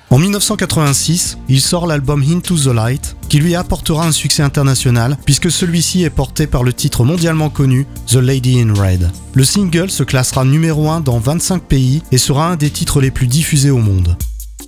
En 1986, il sort l'album Into the Light, qui lui apportera un succès international, puisque celui-ci est porté par le titre mondialement connu The Lady in Red. Le single se classera numéro 1 dans 25 pays et sera un des titres les plus diffusés au monde.